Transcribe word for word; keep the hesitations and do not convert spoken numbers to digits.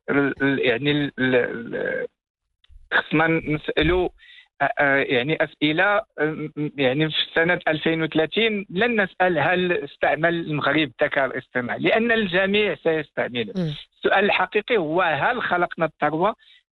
يعني خصنا نسالوا يعني اسئله. يعني في سنه ألفين وثلاثين لن نسال هل استعمل المغرب الذكاء الاصطناعي، لان الجميع سيستعمله. السؤال الحقيقي هو هل خلقنا الثروه